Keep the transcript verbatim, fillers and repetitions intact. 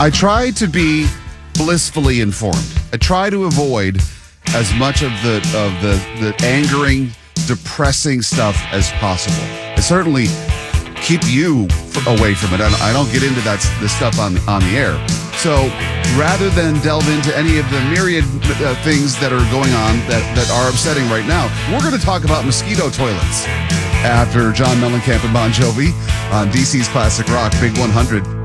I try to be blissfully informed. I try to avoid as much of the of the, the angering, depressing stuff as possible. I certainly keep you f- away from it. I don't, I don't get into that the stuff on, on the air. So rather than delve into any of the myriad uh, things that are going on that, that are upsetting right now, we're going to talk about mosquito toilets after John Mellencamp and Bon Jovi on D C's Classic Rock Big one hundred.